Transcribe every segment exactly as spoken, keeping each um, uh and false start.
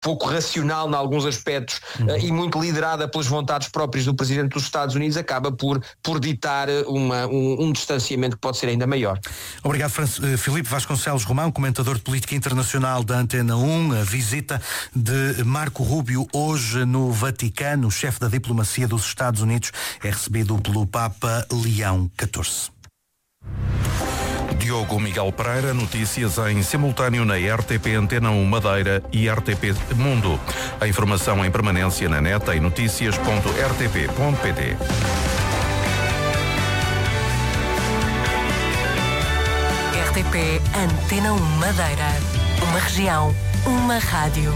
pouco racional em alguns aspectos uhum. uh, e muito liderada pelas vontades próprias do Presidente dos Estados Unidos, acaba por, por ditar uma, um, um distanciamento que pode ser ainda maior. Obrigado, Fran- Filipe Vasconcelos Romão, comentador de política internacional da Antena um. A visita de Marco Rubio hoje no Vaticano, o chefe da diplomacia dos Estados Unidos, é recebido pelo Papa Leão catorze. Diogo Miguel Pereira, notícias em simultâneo na R T P Antena um Madeira e R T P Mundo. A informação em permanência na net em notícias ponto r t p ponto p t. R T P Antena um Madeira. Uma região, uma rádio.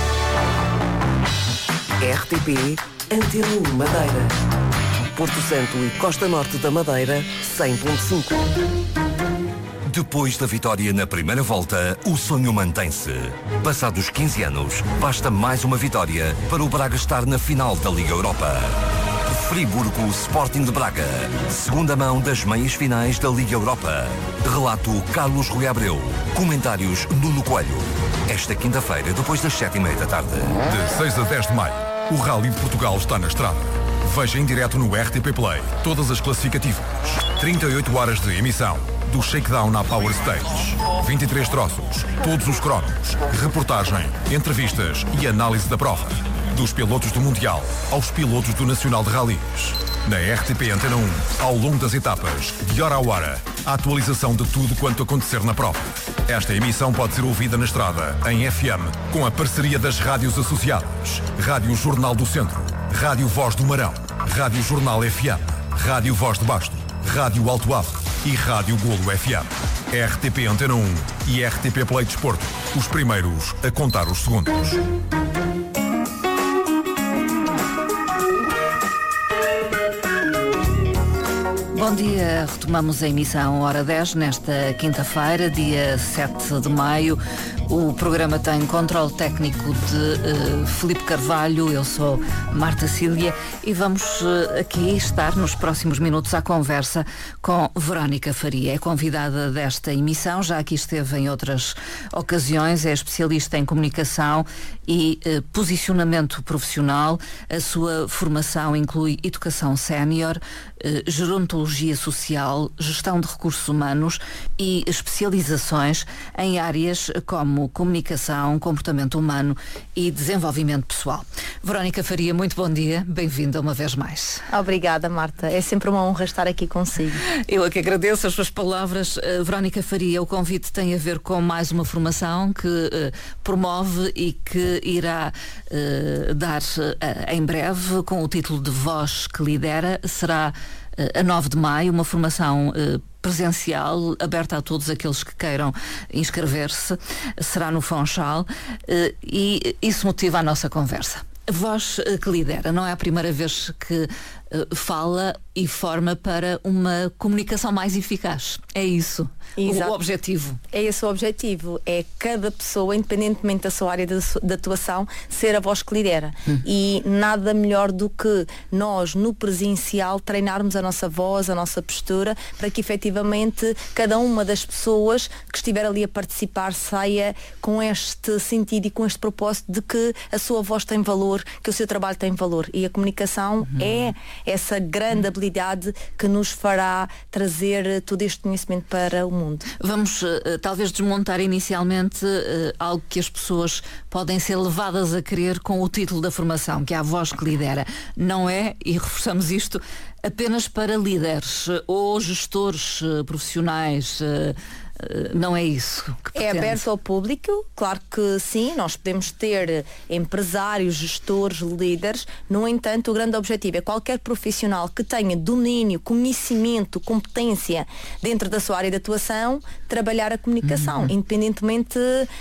R T P Antena um Madeira. Porto Santo e Costa Norte da Madeira, cem ponto cinco. Depois da vitória na primeira volta, o sonho mantém-se. Passados quinze anos, basta mais uma vitória para o Braga estar na final da Liga Europa. Friburgo Sporting de Braga, segunda mão das meias finais da Liga Europa. Relato Carlos Rui Abreu. Comentários Nuno Coelho. Esta quinta-feira, depois das sete e meia da tarde. De seis a dez de maio, o Rally de Portugal está na estrada. Veja em direto no R T P Play todas as classificativas. trinta e oito horas de emissão. Do shakedown à Power Stage. vinte e três troços, todos os cromos, reportagem, entrevistas e análise da prova. Dos pilotos do Mundial aos pilotos do Nacional de Rallys. Na R T P Antena um, ao longo das etapas, de hora a hora, a atualização de tudo quanto acontecer na prova. Esta emissão pode ser ouvida na estrada, em F M, com a parceria das rádios associadas. Rádio Jornal do Centro, Rádio Voz do Marão, Rádio Jornal F M, Rádio Voz de Basto, Rádio Alto Ave e Rádio Golo F M. R T P Antena um e R T P Play Desporto, os primeiros a contar os segundos. Bom dia, retomamos a emissão Hora dez nesta quinta-feira, dia sete de maio. O programa tem controle técnico de uh, Filipe Carvalho, eu sou Marta Cília e vamos uh, aqui estar nos próximos minutos à conversa com Verónica Faria. É convidada desta emissão, já aqui esteve em outras ocasiões, é especialista em comunicação e uh, posicionamento profissional. A sua formação inclui educação sénior, uh, gerontologia social, gestão de recursos humanos e especializações em áreas como comunicação, comportamento humano e desenvolvimento pessoal. Verónica Faria, muito bom dia, bem-vinda uma vez mais. Obrigada, Marta, é sempre uma honra estar aqui consigo. Eu é que agradeço as suas palavras. Uh, Verónica Faria, o convite tem a ver com mais uma formação que uh, promove e que irá uh, dar uh, em breve com o título de Voz que Lidera. Será uh, a nove de maio, uma formação uh, presencial, aberta a todos aqueles que queiram inscrever-se. Será no Funchal uh, e isso motiva a nossa conversa. A Voz uh, que Lidera, não é a primeira vez que uh, fala e forma para uma comunicação mais eficaz. É isso. Exato. O objetivo. É esse o objetivo. É cada pessoa, independentemente da sua área de, de atuação, ser a voz que lidera. Hum. E nada melhor do que nós, no presencial, treinarmos a nossa voz, a nossa postura, para que efetivamente cada uma das pessoas que estiver ali a participar saia com este sentido e com este propósito de que a sua voz tem valor, que o seu trabalho tem valor. E a comunicação hum. é essa grande habilidade que nos fará trazer todo este conhecimento para o mundo. Vamos uh, talvez desmontar inicialmente uh, algo que as pessoas podem ser levadas a crer com o título da formação, que é a Voz que Lidera. Não é, e reforçamos isto, apenas para líderes uh, ou gestores uh, profissionais. Uh, Não é isso que pretende. É aberto ao público, claro que sim, nós podemos ter empresários, gestores, líderes. No entanto, o grande objetivo é qualquer profissional que tenha domínio, conhecimento, competência dentro da sua área de atuação, trabalhar a comunicação, uhum. independentemente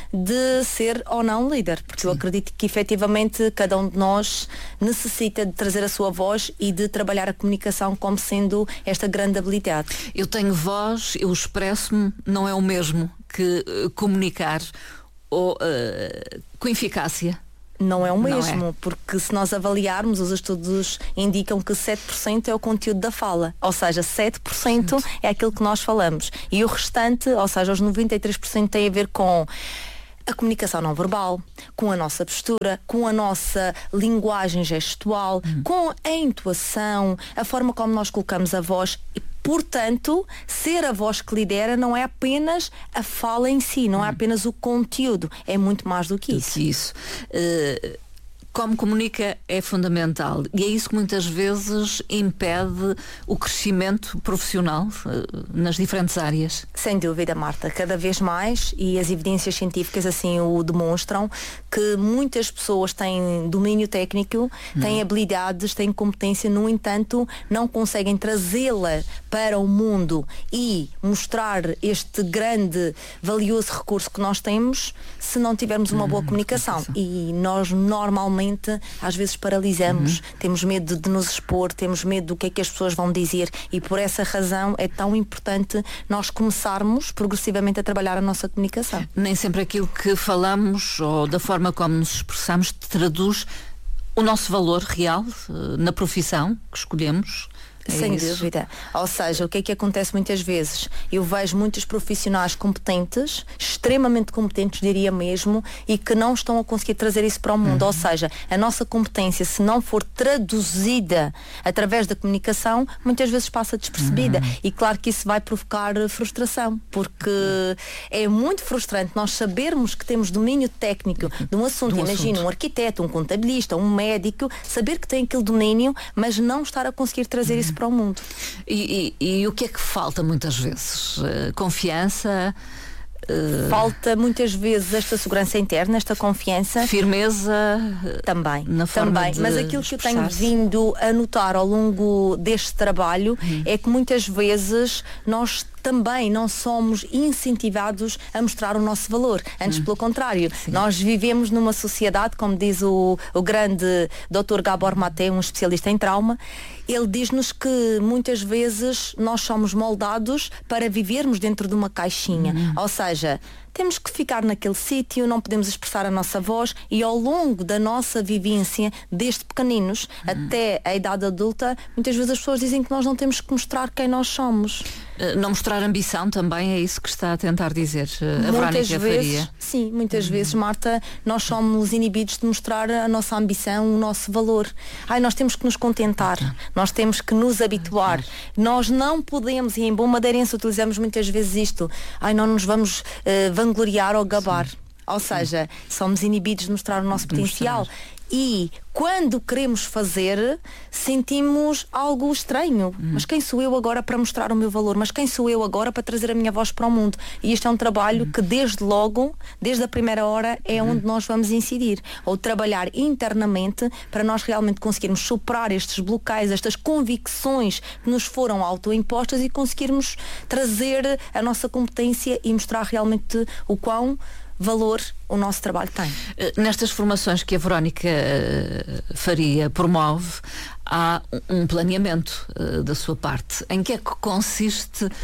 de ser ou não líder, porque sim. eu acredito que efetivamente cada um de nós necessita de trazer a sua voz e de trabalhar a comunicação como sendo esta grande habilidade. Eu tenho voz, eu expresso-me, não é o mesmo que uh, comunicar ou, uh, com eficácia? Não é o mesmo, é. Porque se nós avaliarmos, os estudos indicam que sete por cento é o conteúdo da fala, ou seja, sete por cento é aquilo que nós falamos. E o restante, ou seja, os noventa e três por cento tem a ver com a comunicação não verbal, com a nossa postura, com a nossa linguagem gestual, hum. com a entoação, a forma como nós colocamos a voz. E, portanto, ser a voz que lidera não é apenas a fala em si, não hum. é apenas o conteúdo, é muito mais do que do isso. Que isso. Uh... Como comunica é fundamental e é isso que muitas vezes impede o crescimento profissional uh, nas diferentes áreas. Sem dúvida, Marta, cada vez mais, e as evidências científicas assim o demonstram, que muitas pessoas têm domínio técnico, hum. têm habilidades, têm competência, no entanto não conseguem trazê-la para o mundo e mostrar este grande, valioso recurso que nós temos se não tivermos uma boa hum, comunicação. E nós normalmente às vezes paralisamos, uhum. temos medo de nos expor, temos medo do que é que as pessoas vão dizer e por essa razão é tão importante nós começarmos progressivamente a trabalhar a nossa comunicação. Nem sempre aquilo que falamos ou da forma como nos expressamos traduz o nosso valor real na profissão que escolhemos. É Sem isso. dúvida. Ou seja, o que é que acontece muitas vezes? Eu vejo muitos profissionais competentes, extremamente competentes, diria mesmo, e que não estão a conseguir trazer isso para o mundo. Uhum. Ou seja, a nossa competência, se não for traduzida através da comunicação, muitas vezes passa despercebida. Uhum. E claro que isso vai provocar frustração, porque é muito frustrante nós sabermos que temos domínio técnico de um assunto. Um Imagina assunto. um arquiteto, um contabilista, um médico, saber que tem aquele domínio, mas não estar a conseguir trazer uhum. isso para o mundo. E, e, e o que é que falta muitas vezes? Uh, confiança? Uh, falta muitas vezes esta segurança interna, esta confiança. Firmeza? Também. Na forma também. De Mas aquilo que eu tenho vindo a notar ao longo deste trabalho hum. é que muitas vezes nós também não somos incentivados a mostrar o nosso valor. Antes, hum. pelo contrário, Sim. nós vivemos numa sociedade, como diz o, o grande doutor Gabor Maté, um especialista em trauma, ele diz-nos que muitas vezes nós somos moldados para vivermos dentro de uma caixinha. Hum. Ou seja, temos que ficar naquele sítio, não podemos expressar a nossa voz e ao longo da nossa vivência, desde pequeninos hum. até a idade adulta, muitas vezes as pessoas dizem que nós não temos que mostrar quem nós somos. Uh, não mostrar ambição também é isso que está a tentar dizer uh, a muitas Verónica vezes, Faria. Sim, muitas uhum. vezes, Marta, nós somos inibidos de mostrar a nossa ambição, o nosso valor. Ai, nós temos que nos contentar, uhum. nós temos que nos habituar. Uhum. Nós não podemos, e em bom madeirense utilizamos muitas vezes isto, ai, não nos vamos uh, vangloriar ou gabar. Sim. Ou seja, somos inibidos de mostrar o nosso de potencial. Mostrar. E quando queremos fazer, sentimos algo estranho. Hum. Mas quem sou eu agora para mostrar o meu valor? Mas quem sou eu agora para trazer a minha voz para o mundo? E este é um trabalho hum. que desde logo, desde a primeira hora, é hum. onde nós vamos incidir. Ou trabalhar internamente para nós realmente conseguirmos superar estes bloqueios, estas convicções que nos foram autoimpostas e conseguirmos trazer a nossa competência e mostrar realmente o quão valor o nosso trabalho tem. Nestas formações que a Verónica Faria promove, há um planeamento uh, da sua parte. Em que é que consiste uh, uh,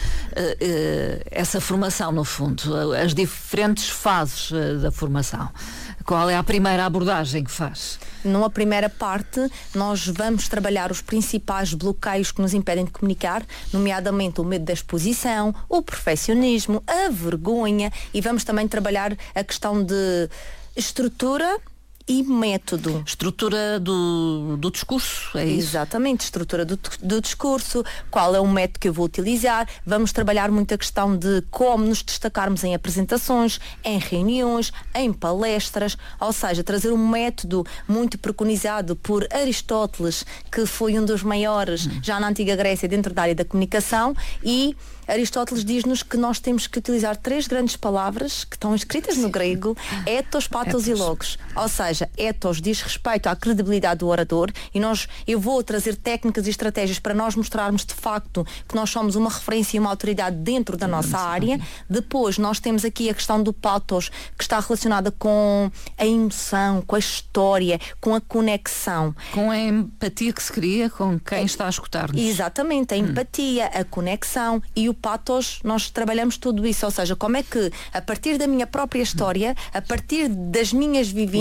essa formação, no fundo? As diferentes fases uh, da formação. Qual é a primeira abordagem que faz? Numa primeira parte, nós vamos trabalhar os principais bloqueios que nos impedem de comunicar, nomeadamente o medo da exposição, o perfeccionismo, a vergonha, e vamos também trabalhar a questão de estrutura e método. Estrutura do, do discurso, é isso? Exatamente, estrutura do, do discurso, qual é o método que eu vou utilizar. Vamos trabalhar muito a questão de como nos destacarmos em apresentações, em reuniões, em palestras, ou seja, trazer um método muito preconizado por Aristóteles, que foi um dos maiores hum. já na Antiga Grécia dentro da área da comunicação, e Aristóteles diz-nos que nós temos que utilizar três grandes palavras que estão escritas no grego: ethos, pathos e logos. Ou seja, ethos diz respeito à credibilidade do orador, e nós, eu vou trazer técnicas e estratégias para nós mostrarmos de facto que nós somos uma referência e uma autoridade dentro da nossa área. Depois nós temos aqui a questão do pathos, que está relacionada com a emoção, com a história, com a conexão. Com a empatia que se cria com quem é, está a escutar-nos. Exatamente, a empatia, hum. a conexão e o pathos, nós trabalhamos tudo isso, ou seja, como é que a partir da minha própria história, a partir das minhas vivências, como é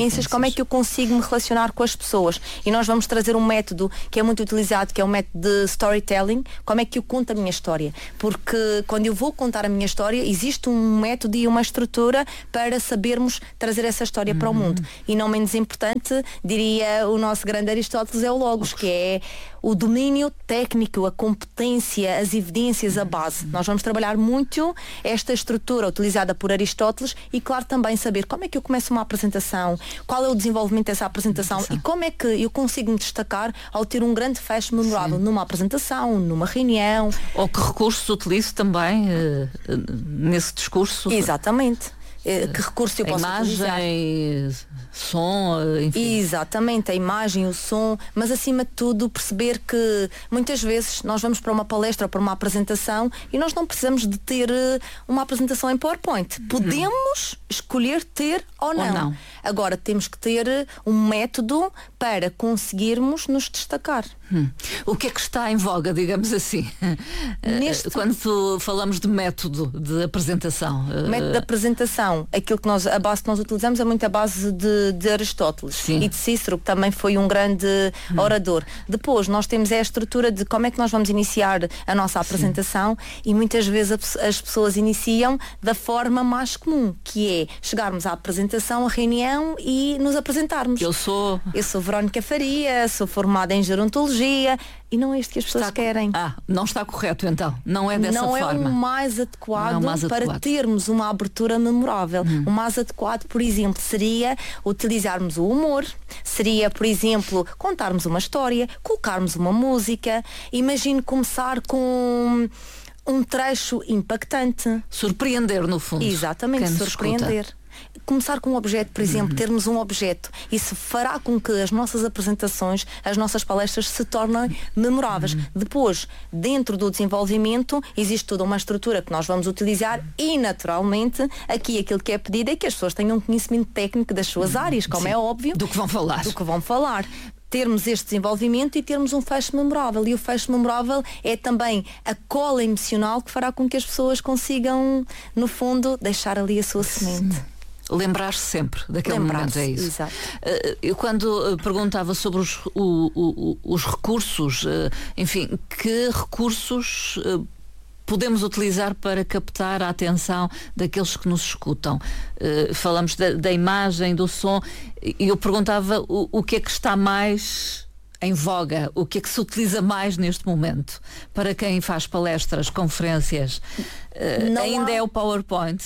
como é que eu consigo me relacionar com as pessoas. E nós vamos trazer um método que é muito utilizado, que é o método de storytelling. Como é que eu conto a minha história? Porque quando eu vou contar a minha história, existe um método e uma estrutura para sabermos trazer essa história uhum. para o mundo. E não menos importante, diria o nosso grande Aristóteles, é o Logos, que é o domínio técnico, a competência, as evidências, a base. Nós vamos trabalhar muito esta estrutura utilizada por Aristóteles e, claro, também saber como é que eu começo uma apresentação, qual é o desenvolvimento dessa apresentação e como é que eu consigo me destacar ao ter um grande fecho memorável. Sim. Numa apresentação, numa reunião. Ou que recursos utilizo também uh, nesse discurso. Exatamente. Que recurso eu posso imagem, utilizar? Som, enfim. Exatamente, a imagem, o som, mas acima de tudo perceber que muitas vezes nós vamos para uma palestra ou para uma apresentação e nós não precisamos de ter uma apresentação em PowerPoint. Podemos hum. escolher ter ou não. ou não. Agora temos que ter um método para conseguirmos nos destacar. Hum. O que é que está em voga, digamos assim? Neste... Quando falamos de método de apresentação. Método de apresentação, aquilo que nós, a base que nós utilizamos é muito a base de, de Aristóteles. Sim. E de Cícero, que também foi um grande hum. orador. Depois nós temos a estrutura de como é que nós vamos iniciar a nossa apresentação. Sim. E muitas vezes as pessoas iniciam da forma mais comum, que é chegarmos à apresentação, à reunião e nos apresentarmos. Eu sou... Eu sou Verónica Faria, sou formada em gerontologia e não é isto que as pessoas está... querem. Ah, não está correto então. Não é dessa não forma. Não é o mais adequado é o mais para adequado. termos uma abertura memorável. Hum. O mais adequado, por exemplo, seria utilizarmos o humor, seria, por exemplo, contarmos uma história, colocarmos uma música. Imagine começar com um trecho impactante. Surpreender, no fundo. Exatamente, surpreender. Escuta. Começar com um objeto, por exemplo, uhum. termos um objeto. Isso fará com que as nossas apresentações, as nossas palestras se tornem memoráveis. Uhum. Depois, dentro do desenvolvimento, existe toda uma estrutura que nós vamos utilizar e, naturalmente, aqui aquilo que é pedido é que as pessoas tenham conhecimento técnico das suas uhum. áreas, como Sim. é óbvio. Do que vão falar. Do que vão falar. Termos este desenvolvimento e termos um fecho memorável. E o fecho memorável é também a cola emocional que fará com que as pessoas consigam, no fundo, deixar ali a sua semente. Lembrar-se sempre daquele momento, é isso. Exato. Eu quando perguntava sobre os, o, o, os recursos, enfim, que recursos podemos utilizar para captar a atenção daqueles que nos escutam? Falamos da, da imagem, do som, e eu perguntava o, o que é que está mais em voga, o que é que se utiliza mais neste momento para quem faz palestras, conferências. Não ainda há... é o PowerPoint.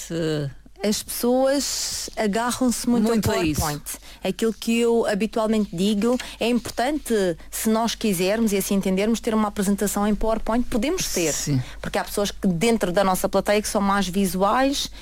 As pessoas agarram-se muito, muito ao PowerPoint. Aquilo que eu habitualmente digo é importante, se nós quisermos e assim entendermos, ter uma apresentação em PowerPoint, podemos ter. Sim. Porque há pessoas que dentro da nossa plateia que são mais visuais.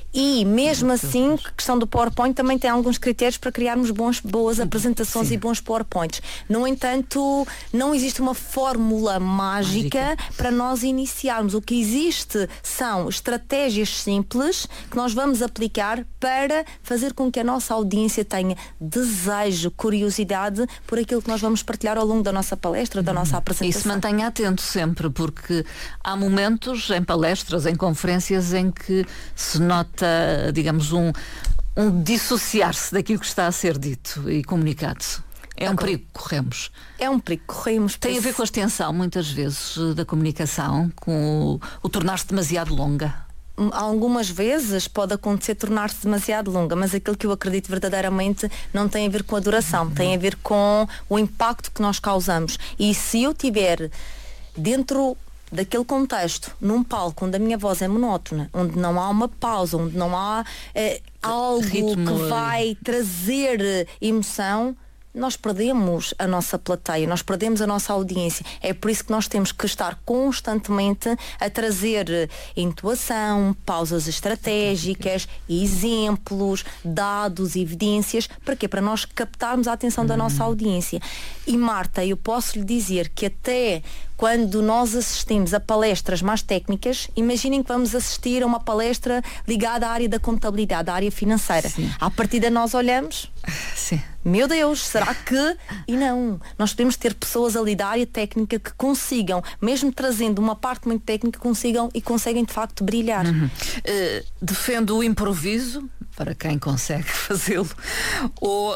E mesmo assim, a questão do PowerPoint também tem alguns critérios para criarmos bons, boas apresentações Sim. e bons PowerPoints. No entanto, não existe uma fórmula mágica, mágica para nós iniciarmos. O que existe são estratégias simples que nós vamos aplicar para fazer com que a nossa audiência tenha desejo, curiosidade por aquilo que nós vamos partilhar ao longo da nossa palestra, da nossa apresentação. E se mantenha atento sempre, porque há momentos em palestras, em conferências, em que se nota, digamos, um, um dissociar-se daquilo que está a ser dito e comunicado. É um perigo que corremos. É um perigo que corremos. Tem a ver com a extensão, muitas vezes, da comunicação, com o, o tornar-se demasiado longa. Algumas vezes pode acontecer tornar-se demasiado longa, mas aquilo que eu acredito verdadeiramente não tem a ver com a duração, uhum. tem a ver com o impacto que nós causamos. E se eu tiver dentro daquele contexto, num palco onde a minha voz é monótona, onde não há uma pausa, onde não há eh, algo Ritmo. que vai trazer emoção, nós perdemos a nossa plateia, nós perdemos a nossa audiência. É por isso que nós temos que estar constantemente a trazer intuação, pausas estratégicas, exemplos, dados, evidências. Para quê? Para nós captarmos a atenção da nossa audiência. E Marta, eu posso lhe dizer que até quando nós assistimos a palestras mais técnicas, imaginem que vamos assistir a uma palestra ligada à área da contabilidade, à área financeira. Sim. À partida nós olhamos, Sim. meu Deus, será que... E não, nós podemos ter pessoas ali da área técnica que consigam, mesmo trazendo uma parte muito técnica, consigam e conseguem de facto brilhar. Uhum. Uh, defendo o improviso, para quem consegue fazê-lo, ou, uh,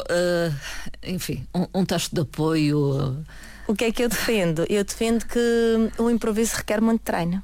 enfim, um, um texto de apoio. O que é que eu defendo? Eu defendo que o improviso requer muito treino.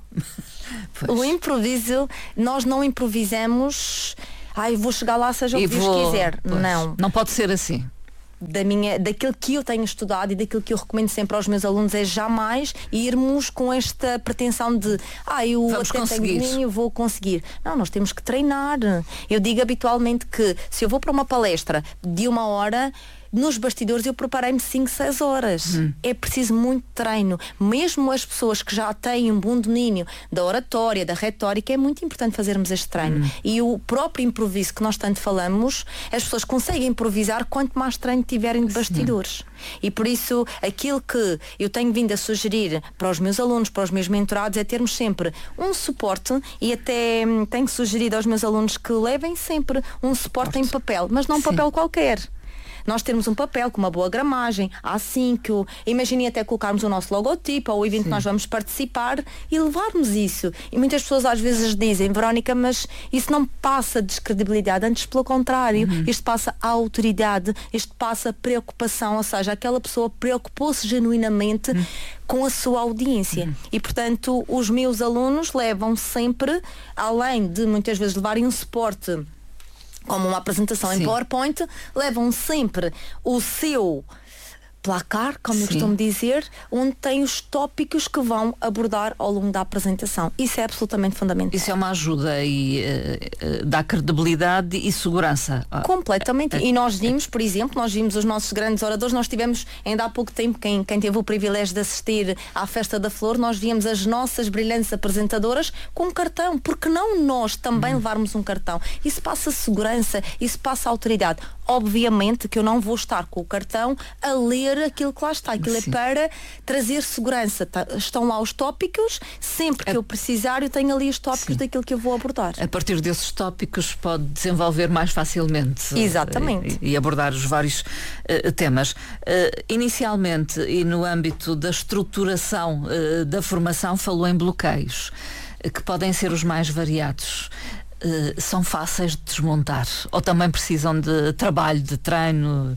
O improviso, nós não improvisamos, ai, vou chegar lá seja o que Deus vou... quiser. Pois. Não. Não pode ser assim. Da minha, daquilo que eu tenho estudado e daquilo que eu recomendo sempre aos meus alunos é jamais irmos com esta pretensão de ah, eu Vamos até conseguir. tenho domínio, vou conseguir. Não, nós temos que treinar. Eu digo habitualmente que se eu vou para uma palestra de uma hora, nos bastidores eu preparei-me cinco, seis horas. Hum. É preciso muito treino. Mesmo as pessoas que já têm um bom domínio da oratória, da retórica, é muito importante fazermos este treino. Hum. E o próprio improviso que nós tanto falamos, as pessoas conseguem improvisar quanto mais treino tiverem de bastidores. Sim. E por isso, aquilo que eu tenho vindo a sugerir para os meus alunos, para os meus mentorados, é termos sempre um suporte, e até tenho sugerido aos meus alunos que levem sempre um suporte em papel, mas não um papel qualquer. Nós temos um papel com uma boa gramagem, A cinco, imaginem até colocarmos o nosso logotipo ou o evento Sim. que nós vamos participar e levarmos isso. E muitas pessoas às vezes dizem, Verónica, mas isso não passa descredibilidade, antes pelo contrário, uhum. isto passa a autoridade, isto passa preocupação, ou seja, aquela pessoa preocupou-se genuinamente uhum. com a sua audiência. Uhum. E portanto os meus alunos levam sempre, além de muitas vezes levarem um suporte como uma apresentação Sim. em PowerPoint, levam sempre o seu placar, como Sim. eu costumo dizer, onde tem os tópicos que vão abordar ao longo da apresentação. Isso é absolutamente fundamental. Isso é uma ajuda e uh, uh, dá credibilidade e segurança. Completamente. Uh, uh, e nós vimos, por exemplo, nós vimos os nossos grandes oradores, nós tivemos ainda há pouco tempo, quem, quem teve o privilégio de assistir à Festa da Flor, nós víamos as nossas brilhantes apresentadoras com um cartão. Porque não nós também hum. levarmos um cartão? Isso passa segurança, isso passa autoridade. Obviamente que eu não vou estar com o cartão a ler aquilo que lá está. Aquilo Sim. é para trazer segurança. Tá, estão lá os tópicos, sempre que a... eu precisar eu tenho ali os tópicos Sim. daquilo que eu vou abordar. A partir desses tópicos pode desenvolver mais facilmente. Exatamente. E, e abordar os vários uh, temas. Uh, inicialmente e no âmbito da estruturação uh, da formação falou em bloqueios, uh, que podem ser os mais variados. Uh, são fáceis de desmontar ou também precisam de trabalho, de treino?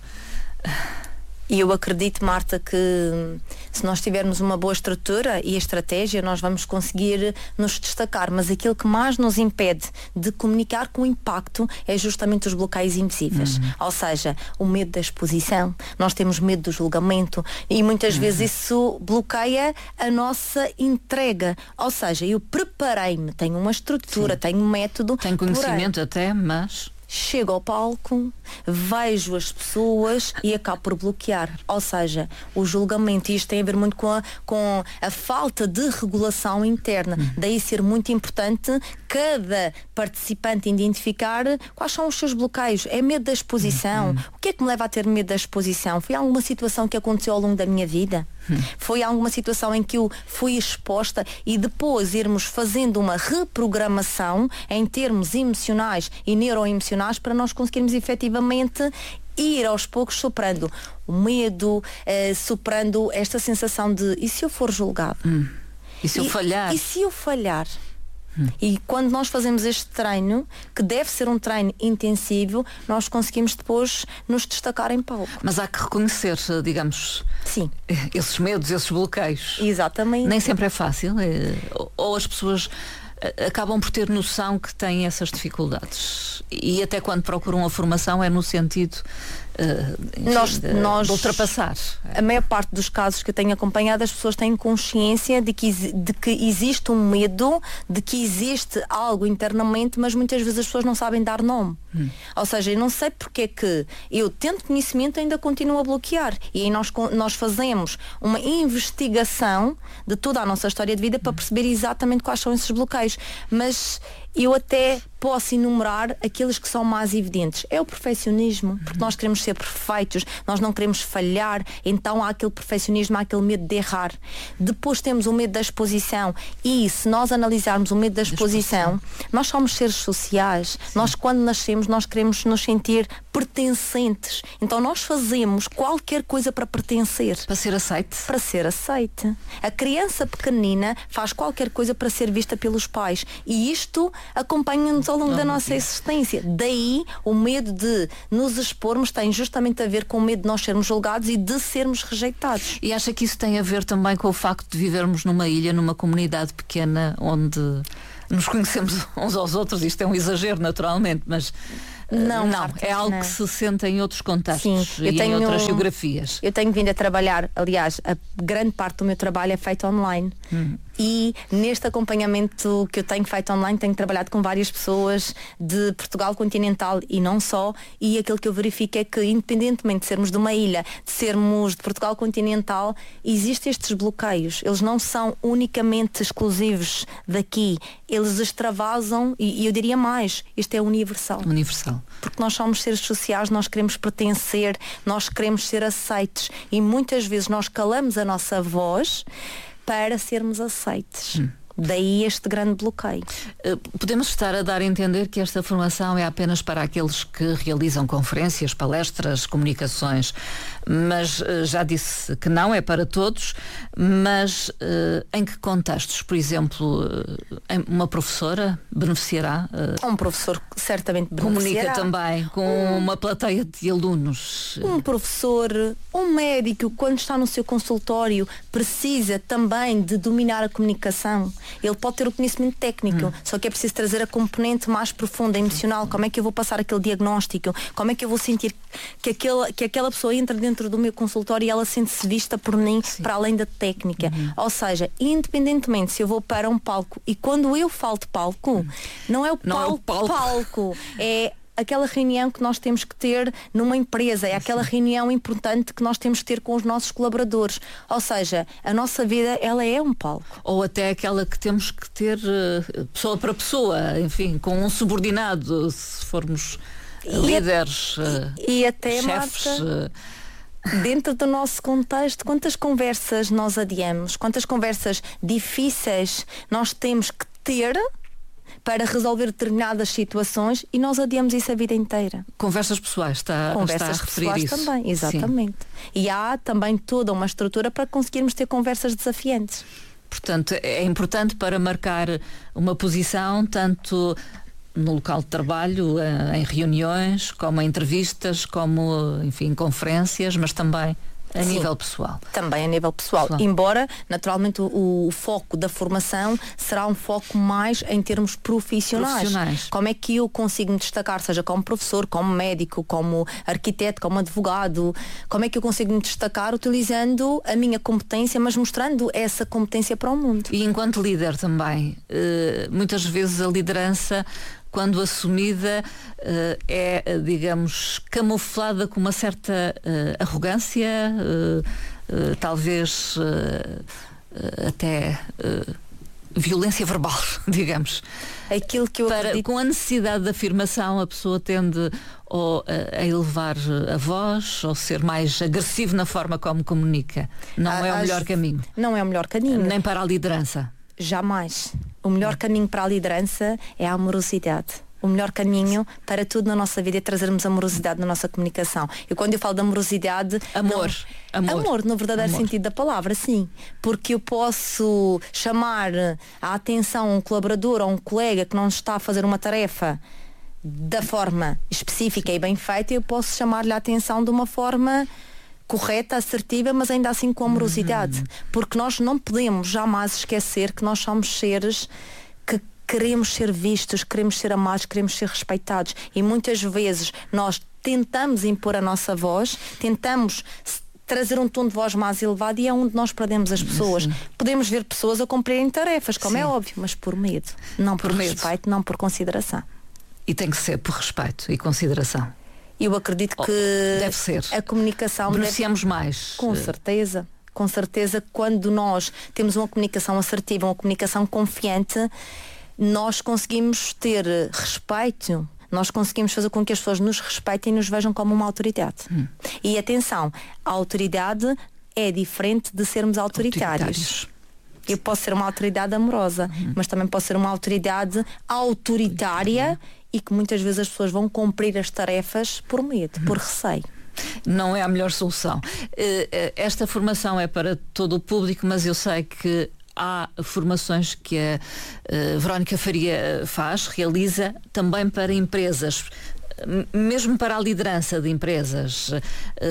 E eu acredito, Marta, que se nós tivermos uma boa estrutura e estratégia, nós vamos conseguir nos destacar. Mas aquilo que mais nos impede de comunicar com impacto é justamente os bloqueios invisíveis. Uhum. Ou seja, o medo da exposição. Nós temos medo do julgamento e muitas uhum. vezes isso bloqueia a nossa entrega. Ou seja, eu preparei-me, tenho uma estrutura, Sim. tenho um método. Tenho conhecimento até, mas... chego ao palco, vejo as pessoas e acabo por bloquear. Ou seja, o julgamento, isto tem a ver muito com a, com a falta de regulação interna. Hum. Daí ser muito importante cada participante identificar quais são os seus bloqueios. É medo da exposição. Hum. O que é que me leva a ter medo da exposição? Foi alguma situação que aconteceu ao longo da minha vida? Hum. Foi alguma situação em que eu fui exposta e depois irmos fazendo uma reprogramação em termos emocionais e neuroemocionais para nós conseguirmos efetivamente ir aos poucos superando o medo, eh, superando esta sensação de e se eu for julgado? Hum. E se eu e, falhar? E se eu falhar? Hum. E quando nós fazemos este treino, que deve ser um treino intensivo, nós conseguimos depois nos destacar em palco. Mas há que reconhecer, digamos, Sim. esses medos, esses bloqueios. Exatamente. Nem sempre é fácil. É, ou as pessoas acabam por ter noção que têm essas dificuldades. E até quando procuram a formação é no sentido uh, enfim, nós, de, nós, de ultrapassar. A maior parte dos casos que eu tenho acompanhado, as pessoas têm consciência de que, de que existe um medo, de que existe algo internamente, mas muitas vezes as pessoas não sabem dar nome. Hum. Ou seja, eu não sei porque é que eu, tendo conhecimento, ainda continuo a bloquear. E aí nós, nós fazemos uma investigação de toda a nossa história de vida para perceber exatamente quais são esses bloqueios. Mas eu até posso enumerar aqueles que são mais evidentes. É o perfeccionismo, porque nós queremos ser perfeitos, nós não queremos falhar, então há aquele perfeccionismo, há aquele medo de errar. Depois temos o medo da exposição e se nós analisarmos o medo da exposição, nós somos seres sociais. Sim. Nós quando nascemos nós queremos nos sentir pertencentes. Então nós fazemos qualquer coisa para pertencer. Para ser aceite? Para ser aceite. A criança pequenina faz qualquer coisa para ser vista pelos pais. E isto acompanham-nos ao longo da nossa existência. Daí o medo de nos expormos tem justamente a ver com o medo de nós sermos julgados e de sermos rejeitados. E acha que isso tem a ver também com o facto de vivermos numa ilha, numa comunidade pequena, onde nos conhecemos uns aos outros? Isto é um exagero, naturalmente, mas não, não Marta, é algo não. que se sente em outros contextos. Sim, e eu tenho, em outras geografias. Eu tenho vindo a trabalhar, aliás, a grande parte do meu trabalho é feito online. Hum. E neste acompanhamento que eu tenho feito online, tenho trabalhado com várias pessoas de Portugal continental e não só, e aquilo que eu verifico é que, independentemente de sermos de uma ilha, de sermos de Portugal continental, existem estes bloqueios. Eles não são unicamente exclusivos daqui, eles extravasam, e, e eu diria mais, isto é universal. Universal. Porque nós somos seres sociais, nós queremos pertencer, nós queremos ser aceites, e muitas vezes nós calamos a nossa voz para sermos aceites. Hum. Daí este grande bloqueio. Podemos estar a dar a entender que esta formação é apenas para aqueles que realizam conferências, palestras, comunicações, mas já disse que não, é para todos, mas em que contextos? Por exemplo, uma professora beneficiará? Um professor certamente beneficiará. Comunica também com um, uma plateia de alunos. Um professor, um médico, quando está no seu consultório, precisa também de dominar a comunicação. Ele pode ter o conhecimento técnico, hum. só que é preciso trazer a componente mais profunda, emocional. Como é que eu vou passar aquele diagnóstico? Como é que eu vou sentir que aquela, que aquela pessoa entra dentro do meu consultório e ela sente-se vista por mim, sim, para além da técnica? Uhum. Ou seja, independentemente se eu vou para um palco, e quando eu falo de palco, hum. não é o não palco, é o palco. palco é aquela reunião que nós temos que ter numa empresa, é aquela reunião importante que nós temos que ter com os nossos colaboradores. Ou seja, a nossa vida, ela é um palco. Ou até aquela que temos que ter uh, pessoa para pessoa, enfim, com um subordinado, se formos e líderes, a, e, e até, chefes. Marta, dentro do nosso contexto, quantas conversas nós adiamos, quantas conversas difíceis nós temos que ter para resolver determinadas situações e nós adiamos isso a vida inteira. Conversas pessoais, está, Conversas está a referir pessoais isso. Também, exatamente. Sim. E há também toda uma estrutura para conseguirmos ter conversas desafiantes. Portanto, é importante para marcar uma posição, tanto no local de trabalho, em reuniões, como em entrevistas, como, enfim, conferências, mas também a Sim, nível pessoal. Também a nível pessoal. pessoal. Embora, naturalmente, o, o foco da formação será um foco mais em termos profissionais. profissionais. Como é que eu consigo me destacar, seja como professor, como médico, como arquiteto, como advogado, como é que eu consigo me destacar utilizando a minha competência, mas mostrando essa competência para o mundo. E enquanto líder também, muitas vezes a liderança, quando assumida, uh, é, digamos, camuflada com uma certa uh, arrogância, uh, uh, talvez uh, uh, até uh, violência verbal, digamos. Aquilo que eu Para, acredito... Com a necessidade de afirmação, a pessoa tende ou, a, a elevar a voz ou ser mais agressivo na forma como comunica. Não ah, é o melhor caminho. Não é o melhor caminho. Nem para a liderança. Jamais. O melhor caminho para a liderança é a amorosidade. O melhor caminho para tudo na nossa vida é trazermos amorosidade na nossa comunicação. E quando eu falo de amorosidade... Amor. Não, amor. amor, no verdadeiro amor. sentido da palavra, sim. Porque eu posso chamar a atenção a um colaborador ou a um colega que não está a fazer uma tarefa da forma específica e bem feita, eu posso chamar-lhe a atenção de uma forma correta, assertiva, mas ainda assim com amorosidade. Uhum. Porque nós não podemos jamais esquecer que nós somos seres que queremos ser vistos, queremos ser amados, queremos ser respeitados. E muitas vezes nós tentamos impor a nossa voz, tentamos trazer um tom de voz mais elevado e é onde nós perdemos as pessoas. Sim. Podemos ver pessoas a cumprirem tarefas, como Sim. é óbvio, mas por medo. Não por, por medo. respeito, não por consideração. E tem que ser por respeito e consideração. Eu acredito que deve ser. A comunicação beneficiamos deve... mais. Com certeza. Com certeza, quando nós temos uma comunicação assertiva, uma comunicação confiante, nós conseguimos ter respeito, nós conseguimos fazer com que as pessoas nos respeitem e nos vejam como uma autoridade. Hum. E atenção, a autoridade é diferente de sermos autoritários. autoritários. Eu posso ser uma autoridade amorosa, hum. mas também posso ser uma autoridade autoritária hum. e que muitas vezes as pessoas vão cumprir as tarefas por medo, hum. por receio. Não é a melhor solução. Esta formação é para todo o público, mas eu sei que há formações que a uh, Verónica Faria faz, realiza também para empresas, mesmo para a liderança de empresas. Uh,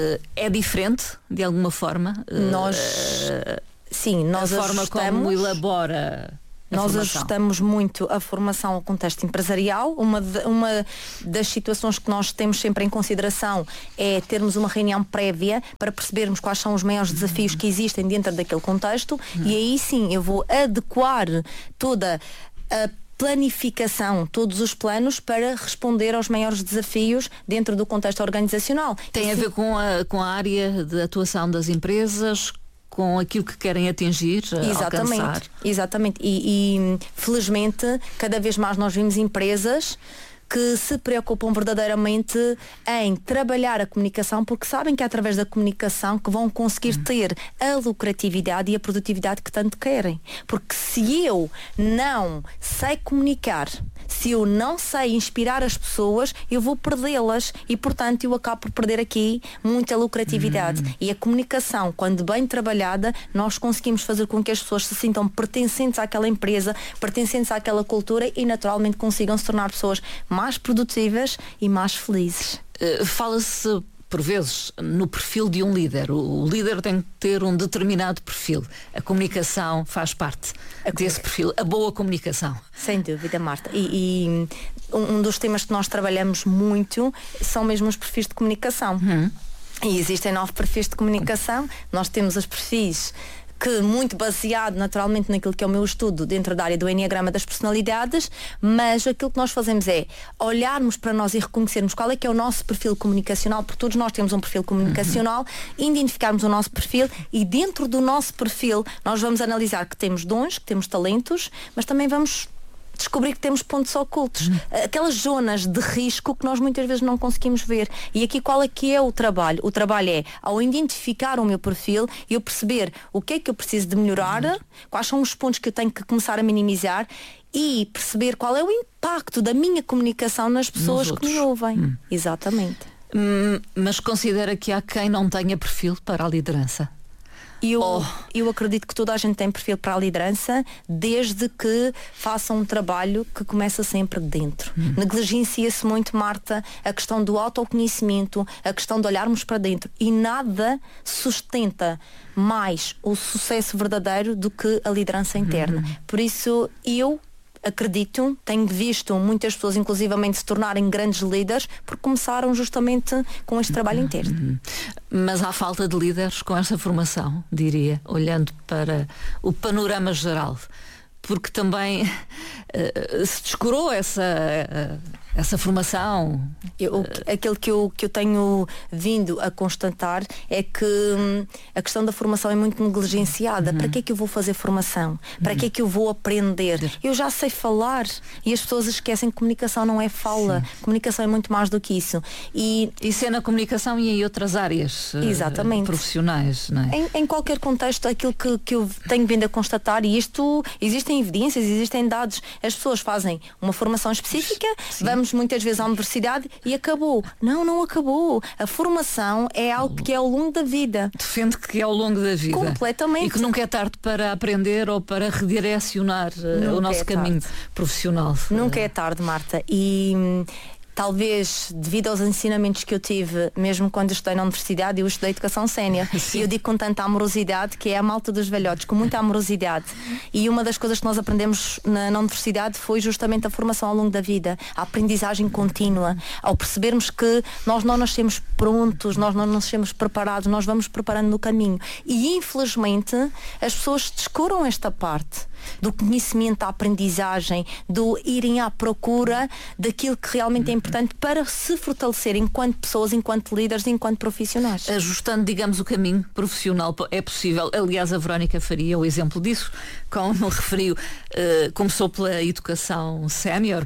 é diferente, de alguma forma? Nós, uh, sim, nós a forma como elabora... Nós formação. Ajustamos muito a formação ao contexto empresarial. Uma, de, uma das situações que nós temos sempre em consideração é termos uma reunião prévia para percebermos quais são os maiores desafios que existem dentro daquele contexto, uhum. e aí sim eu vou adequar toda a planificação, todos os planos para responder aos maiores desafios dentro do contexto organizacional. Tem a ver com a, com a área de atuação das empresas, com aquilo que querem atingir, exatamente, alcançar. Exatamente. E, e felizmente cada vez mais nós vimos empresas que se preocupam verdadeiramente em trabalhar a comunicação, porque sabem que é através da comunicação que vão conseguir ter a lucratividade e a produtividade que tanto querem. Porque se eu não sei comunicar, se eu não sei inspirar as pessoas, eu vou perdê-las e, portanto, eu acabo por perder aqui muita lucratividade. Hum. E a comunicação, quando bem trabalhada, nós conseguimos fazer com que as pessoas se sintam pertencentes àquela empresa, pertencentes àquela cultura e, naturalmente, consigam se tornar pessoas mais produtivas e mais felizes. Uh, fala-se por vezes no perfil de um líder. O líder tem que ter um determinado perfil. A comunicação faz parte a desse perfil. A boa comunicação. Sem dúvida, Marta. E, e um dos temas que nós trabalhamos muito são mesmo os perfis de comunicação. Hum. E existem nove perfis de comunicação. Nós temos os perfis que, muito baseado naturalmente naquilo que é o meu estudo dentro da área do Enneagrama das personalidades, mas aquilo que nós fazemos é olharmos para nós e reconhecermos qual é que é o nosso perfil comunicacional, porque todos nós temos um perfil comunicacional, uhum. identificarmos o nosso perfil e dentro do nosso perfil nós vamos analisar que temos dons, que temos talentos, mas também vamos descobrir que temos pontos ocultos, uhum. aquelas zonas de risco que nós muitas vezes não conseguimos ver. E aqui qual é que é o trabalho? O trabalho é, ao identificar o meu perfil, eu perceber o que é que eu preciso de melhorar, uhum. quais são os pontos que eu tenho que começar a minimizar e perceber qual é o impacto da minha comunicação nas pessoas que me ouvem. Uhum. Exatamente. Hum, mas considera que há quem não tenha perfil para a liderança? Eu, oh. eu acredito que toda a gente tem perfil para a liderança, desde que faça um trabalho que começa sempre de dentro. Hum. Negligencia-se muito, Marta, a questão do autoconhecimento, a questão de olharmos para dentro, e nada sustenta mais o sucesso verdadeiro do que a liderança interna. Hum. Por isso, eu acredito, tenho visto muitas pessoas inclusivamente se tornarem grandes líderes porque começaram justamente com este trabalho interno. Mas há falta de líderes com essa formação, diria, olhando para o panorama geral, porque também uh, se descurou essa, uh, essa formação. Eu, aquilo que eu, que eu tenho vindo a constatar é que hum, a questão da formação é muito negligenciada. Uhum. Para que é que eu vou fazer formação? Para uhum. que é que eu vou aprender? Eu já sei falar e as pessoas esquecem que comunicação não é fala. Sim. Comunicação é muito mais do que isso. E isso é na comunicação e em outras áreas uh, profissionais, não é? Em, em qualquer contexto, aquilo que, que eu tenho vindo a constatar, e isto existem evidências, existem dados, as pessoas fazem uma formação específica, Sim. vamos muitas vezes à universidade e acabou. Não, não acabou. A formação é algo que é ao longo da vida. Defende que é ao longo da vida. Completamente. E que nunca é tarde para aprender ou para redirecionar uh, o nosso é caminho profissional. Nunca é tarde, Marta. E hum, talvez devido aos ensinamentos que eu tive, mesmo quando eu estudei na universidade, eu estudei educação sénior, e eu digo com tanta amorosidade que é a malta dos velhotes, com muita amorosidade. E uma das coisas que nós aprendemos na, na universidade foi justamente a formação ao longo da vida, a aprendizagem contínua, ao percebermos que nós não nascemos prontos, nós não nascemos preparados, nós vamos preparando no caminho. E infelizmente as pessoas descuram esta parte do conhecimento, da aprendizagem, do irem à procura daquilo que realmente é importante para se fortalecer enquanto pessoas, enquanto líderes, enquanto profissionais. Ajustando, digamos, o caminho profissional é possível. Aliás, a Verónica Faria é o exemplo disso, como referiu, uh, começou pela educação sénior,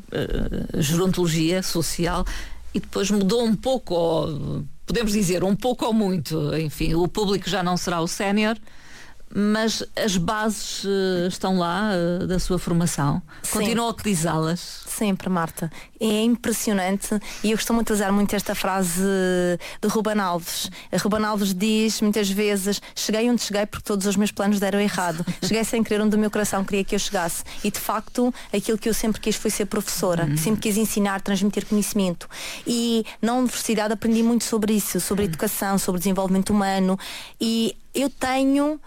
uh, gerontologia social, e depois mudou um pouco, ou, podemos dizer, um pouco ou muito, enfim, o público já não será o sénior, Mas as bases uh, estão lá uh, da sua formação? Continua a utilizá-las? Sempre, Marta. É impressionante e eu costumo utilizar muito esta frase de Ruben Alves. A Ruben Alves diz muitas vezes: cheguei onde cheguei porque todos os meus planos deram errado. Cheguei sem querer onde o meu coração queria que eu chegasse. E de facto, aquilo que eu sempre quis foi ser professora. Uhum. Sempre quis ensinar, transmitir conhecimento. E na universidade aprendi muito sobre isso, sobre educação, sobre desenvolvimento humano. E eu tenho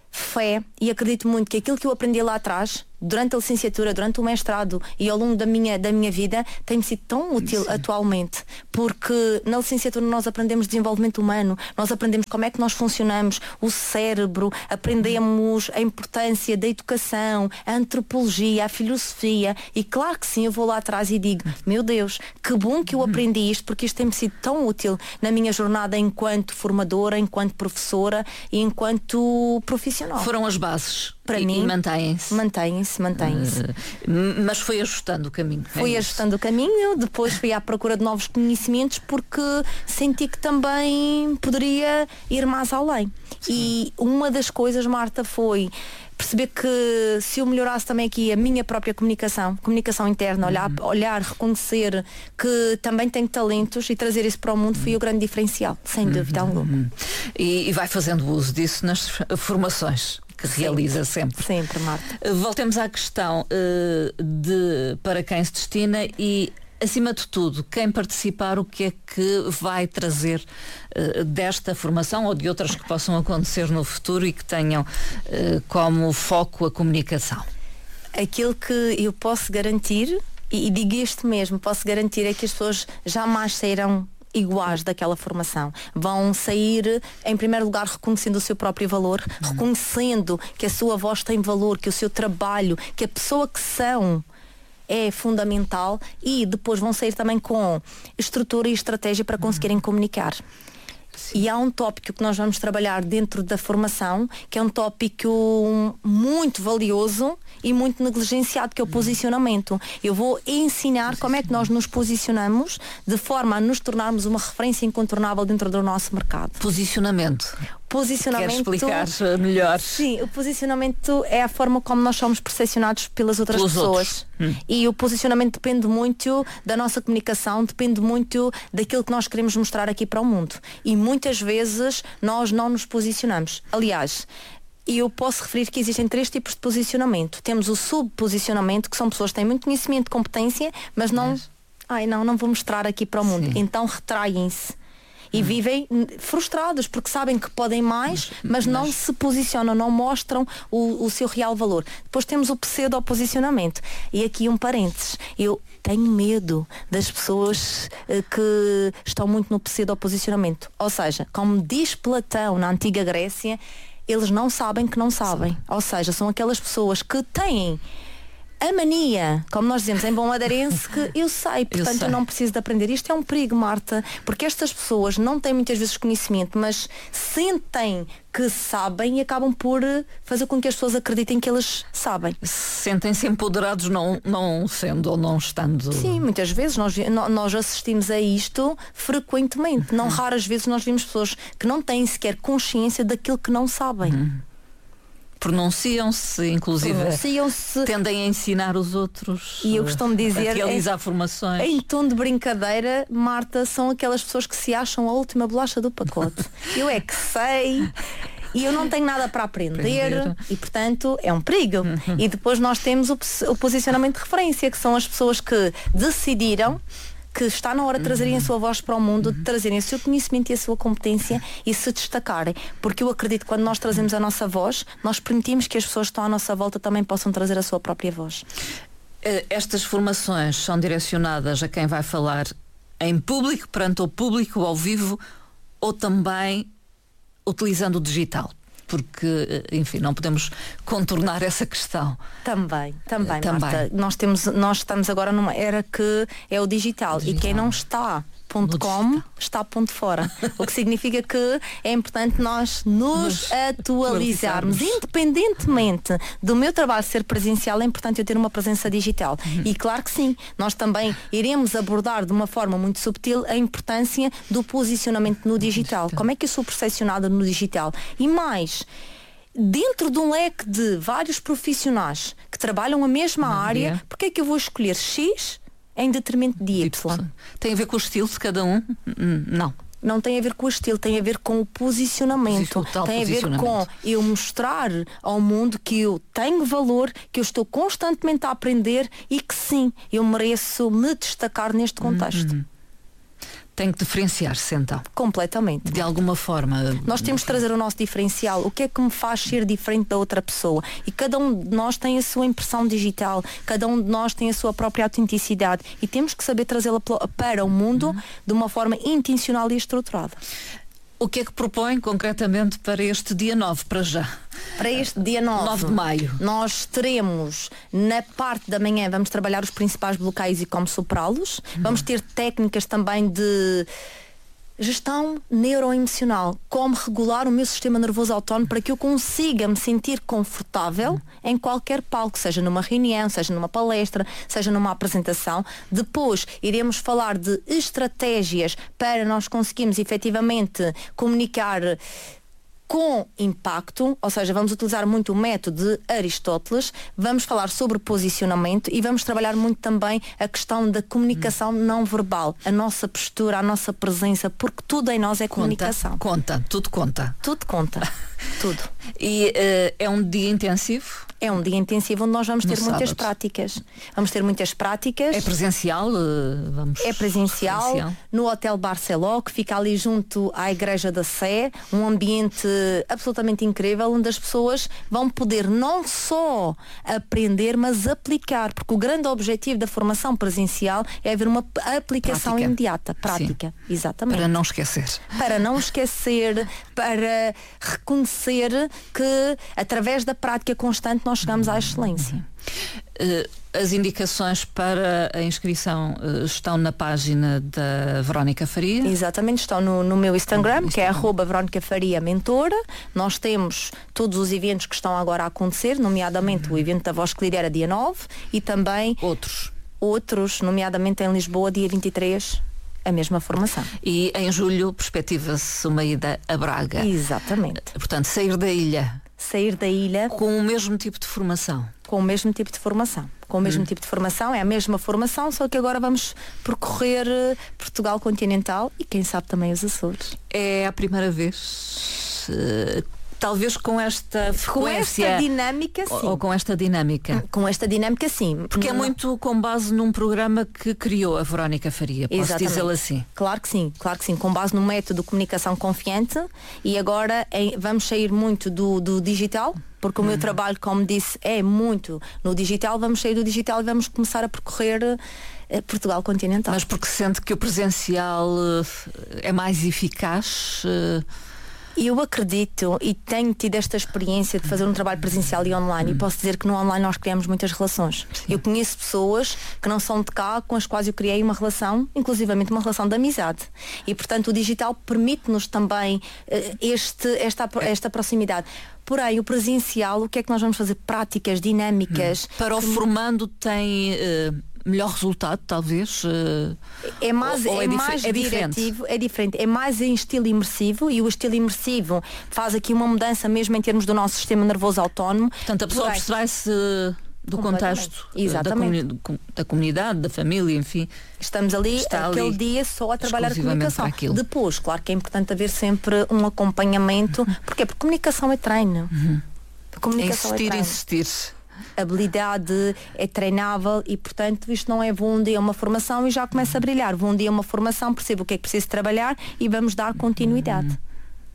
fé e acredito muito que aquilo que eu aprendi lá atrás, durante a licenciatura, durante o mestrado e ao longo da minha, da minha vida, tem-me sido tão útil. Sim. Atualmente, porque na licenciatura nós aprendemos desenvolvimento humano, nós aprendemos como é que nós funcionamos, o cérebro, aprendemos a importância da educação, a antropologia, a filosofia, e claro que sim, eu vou lá atrás e digo, meu Deus, que bom que eu aprendi isto, porque isto tem-me sido tão útil na minha jornada enquanto formadora, enquanto professora e enquanto profissional. Foram as bases. Para e, mim, e mantêm-se. Mantém-se, mantém-se. Uh, mas foi ajustando o caminho. Foi é ajustando o caminho, depois fui à procura de novos conhecimentos porque senti que também poderia ir mais além. Sim. E uma das coisas, Marta, foi perceber que se eu melhorasse também aqui a minha própria comunicação, comunicação interna, olhar, uhum. olhar, reconhecer que também tenho talentos e trazer isso para o mundo, foi o grande diferencial, sem dúvida uhum. alguma. E, e vai fazendo uso disso nas formações que sempre. realiza sempre. Sempre, Marta. Voltemos à questão uh, de para quem se destina e, acima de tudo, quem participar, o que é que vai trazer uh, desta formação ou de outras que possam acontecer no futuro e que tenham uh, como foco a comunicação? Aquilo que eu posso garantir, e, e digo isto mesmo, posso garantir é que as pessoas jamais sairão iguais daquela formação. Vão sair, em primeiro lugar, reconhecendo o seu próprio valor, uhum. reconhecendo que a sua voz tem valor, que o seu trabalho, que a pessoa que são é fundamental, e depois vão sair também com estrutura e estratégia para conseguirem uhum. comunicar. Sim. E há um tópico que nós vamos trabalhar dentro da formação, que é um tópico muito valioso e muito negligenciado, que é o posicionamento. Eu vou ensinar como é que nós nos posicionamos de forma a nos tornarmos uma referência incontornável dentro do nosso mercado. Posicionamento. Posicionamento. Quer explicar melhor? Sim, o posicionamento é a forma como nós somos percepcionados pelas outras Pelos pessoas. Hum. E o posicionamento depende muito da nossa comunicação, depende muito daquilo que nós queremos mostrar aqui para o mundo. E muitas vezes nós não nos posicionamos. Aliás, eu posso referir que existem três tipos de posicionamento. Temos o subposicionamento, que são pessoas que têm muito conhecimento, competência, mas não... Mas... Ai, não, não vou mostrar aqui para o mundo. Sim. Então retraem-se. E hum. vivem frustrados porque sabem que podem mais, mas, mas não mas... se posicionam, não mostram o, o seu real valor. Depois temos o pseudo-posicionamento. E aqui um parênteses. Eu tenho medo das pessoas uh, que estão muito no pseudo-posicionamento. Ou seja, como diz Platão na antiga Grécia, eles não sabem que não sabem. Sim. Ou seja, são aquelas pessoas que têm a mania, como nós dizemos em bom madeirense, que eu sei, portanto eu, sei. eu não preciso de aprender. Isto é um perigo, Marta, porque estas pessoas não têm muitas vezes conhecimento, mas sentem que sabem e acabam por fazer com que as pessoas acreditem que eles sabem. Sentem-se empoderados não, não sendo ou não estando. Sim, muitas vezes nós, nós assistimos a isto frequentemente. Não raras vezes nós vimos pessoas que não têm sequer consciência daquilo que não sabem. Uhum. Pronunciam-se, inclusive Pronunciam-se. Tendem a ensinar os outros. E eu costumo dizer, a realizar em, formações. Em tom de brincadeira, Marta, são aquelas pessoas que se acham a última bolacha do pacote. Eu é que sei e eu não tenho nada para aprender, aprender. E portanto é um perigo. Uhum. E depois nós temos o, o posicionamento de referência, que são as pessoas que decidiram que está na hora de trazerem a sua voz para o mundo, de trazerem o seu conhecimento e a sua competência e se destacarem. Porque eu acredito que quando nós trazemos a nossa voz, nós permitimos que as pessoas que estão à nossa volta também possam trazer a sua própria voz. Estas formações são direcionadas a quem vai falar em público, perante o público, ao vivo, ou também utilizando o digital? Porque, enfim, não podemos contornar essa questão. Também, também, também. Marta. Nós, temos, nós estamos agora numa era que é o digital, digital. E quem não está ponto com está ponto fora. O que significa que é importante nós nos, nos atualizarmos. Independentemente do meu trabalho ser presencial, é importante eu ter uma presença digital. Uhum. E claro que sim, nós também iremos abordar de uma forma muito subtil a importância do posicionamento no digital. Como é que eu sou percepcionada no digital? E mais, dentro de um leque de vários profissionais que trabalham a mesma Não, área, é. porque é que eu vou escolher X em detrimento de Y? Tem a ver com o estilo de cada um? Hum, Não. Não tem a ver com o estilo, tem a ver com o posicionamento. O tal tem a ver posicionamento. com eu mostrar ao mundo que eu tenho valor, que eu estou constantemente a aprender e que sim, eu mereço me destacar neste contexto. Uhum. Tem que diferenciar-se então. Completamente. De alguma forma. Nós temos de trazer o nosso diferencial. O que é que me faz ser diferente da outra pessoa? E cada um de nós tem a sua impressão digital, cada um de nós tem a sua própria autenticidade e temos que saber trazê-la para o mundo uhum. de uma forma intencional e estruturada. O que é que propõe concretamente para este dia nove, para já? Para este dia nove, nove de maio. Nós teremos, na parte da manhã, vamos trabalhar os principais bloqueios e como superá-los. Hum. Vamos ter técnicas também de gestão neuroemocional, como regular o meu sistema nervoso autónomo para que eu consiga me sentir confortável em qualquer palco, seja numa reunião, seja numa palestra, seja numa apresentação. Depois iremos falar de estratégias para nós conseguirmos efetivamente comunicar com impacto, ou seja, vamos utilizar muito o método de Aristóteles, vamos falar sobre posicionamento e vamos trabalhar muito também a questão da comunicação hum. não verbal, a nossa postura, a nossa presença, porque tudo em nós é comunicação. Conta, conta tudo conta. Tudo conta, tudo. E uh, é um dia intensivo? É um dia intensivo onde nós vamos ter no muitas sábado. práticas. Vamos ter muitas práticas. É presencial? Uh, vamos é presencial, presencial no Hotel Barceló, que fica ali junto à Igreja da Sé, um ambiente absolutamente incrível, onde as pessoas vão poder não só aprender, mas aplicar, porque o grande objetivo da formação presencial é haver uma aplicação prática. imediata, prática, Sim. exatamente. Para não esquecer. Para não esquecer, para reconhecer que através da prática constante nós chegamos à excelência. As indicações para a inscrição estão na página da Verónica Faria? Exatamente, estão no, no meu Instagram, no que Instagram. é arroba Verónica Faria Mentora. Nós temos todos os eventos que estão agora a acontecer, nomeadamente uhum. o evento da Voz que Lidera dia nove e também outros, outros nomeadamente em Lisboa dia vinte e três. A mesma formação. E em julho perspectiva-se uma ida a Braga. Exatamente. Portanto, sair da ilha. Sair da ilha. Com o mesmo tipo de formação. Com o mesmo tipo de formação. Com o mesmo hum. tipo de formação. É a mesma formação, só que agora vamos percorrer Portugal continental e quem sabe também os Açores. É a primeira vez... Uh, talvez com esta frequência. Com esta dinâmica, sim. Ou, ou com esta dinâmica. Com esta dinâmica, sim. Porque é muito com base num programa que criou a Verónica Faria, posso dizê-lo assim? Claro que sim, claro que sim. Com base no método de comunicação confiante e agora em, vamos sair muito do, do digital, porque o meu trabalho, como disse, é muito no digital. Vamos sair do digital e vamos começar a percorrer eh, Portugal continental. Mas porque sente que o presencial eh, é mais eficaz? Eh... Eu acredito e tenho tido esta experiência de fazer um trabalho presencial e online hum. e posso dizer que no online nós criamos muitas relações. Sim. Eu conheço pessoas que não são de cá, com as quais eu criei uma relação, inclusivamente uma relação de amizade. E portanto o digital permite-nos também uh, este, esta, esta proximidade. Porém, o presencial, o que é que nós vamos fazer? Práticas dinâmicas. Hum. Para o formando tem... Uh... melhor resultado, talvez? Uh... É mais, ou, ou é é mais é diretivo, é diferente. É mais em estilo imersivo e o estilo imersivo faz aqui uma mudança mesmo em termos do nosso sistema nervoso autónomo. Portanto, a pessoa abstrai-se do contexto da, comuni- da comunidade, da família, enfim. Estamos ali Está aquele ali dia só a trabalhar a comunicação. Depois, claro que é importante haver sempre um acompanhamento. Uhum. Porquê? Porque comunicação é treino. Uhum. Comunicação insistir, é treino. insistir. Habilidade é treinável e portanto isto não é vou um dia uma formação e já começa a brilhar. Vou um dia uma formação, percebo o que é que preciso trabalhar e vamos dar continuidade. Uhum.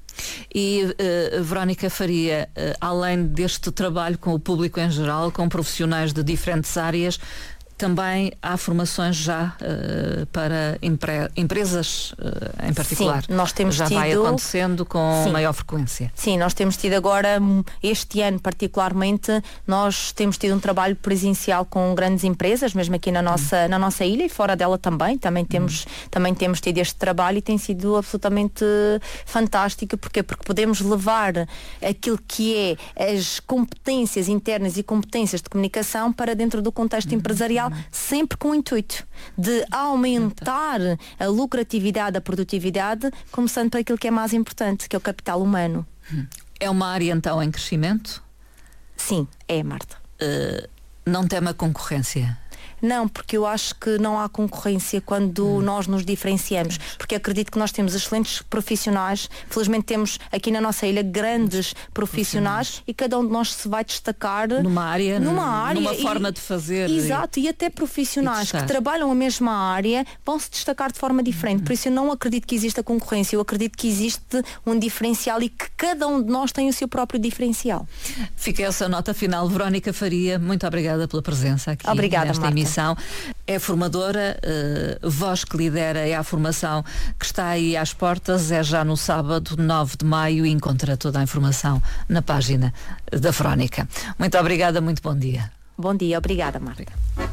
E uh, Verónica Faria, uh, além deste trabalho com o público em geral, com profissionais de diferentes áreas, também há formações já uh, para empre- empresas uh, em particular. Sim, nós temos já tido... vai acontecendo com Sim. maior frequência. Sim, nós temos tido agora, este ano particularmente, nós temos tido um trabalho presencial com grandes empresas, mesmo aqui na nossa, hum. na nossa ilha e fora dela também. Também temos, hum. também temos tido este trabalho e tem sido absolutamente fantástico. Porquê? Porque podemos levar aquilo que é as competências internas e competências de comunicação para dentro do contexto hum. empresarial, sempre com o intuito de aumentar a lucratividade, a produtividade, começando por aquilo que é mais importante, que é o capital humano. É uma área então em crescimento? Sim, é, Marta. Uh, não teme a concorrência? Não, porque eu acho que não há concorrência quando hum. nós nos diferenciamos, porque acredito que nós temos excelentes profissionais, felizmente temos aqui na nossa ilha grandes profissionais e cada um de nós se vai destacar numa área, numa, área numa e, forma de fazer. Exato, e, e até profissionais que trabalham a mesma área vão se destacar de forma diferente, hum. por isso eu não acredito que exista concorrência, eu acredito que existe um diferencial e que cada um de nós tem o seu próprio diferencial. Fica essa nota final. Verónica Faria, muito obrigada pela presença aqui. Obrigada, nesta Marta. emissão. É formadora, uh, voz que lidera é a formação que está aí às portas, é já no sábado, nove de maio, e encontra toda a informação na página da Verónica. Muito obrigada, muito bom dia. Bom dia, obrigada, Marta.